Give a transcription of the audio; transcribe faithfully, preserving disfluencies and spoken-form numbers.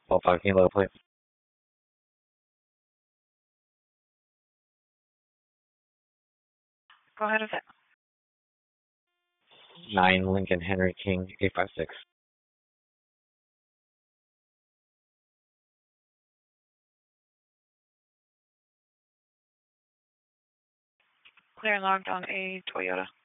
twelve five, can you load, please? Go ahead with it. nine Lincoln Henry King, eight five six. Clear and logged on a Toyota.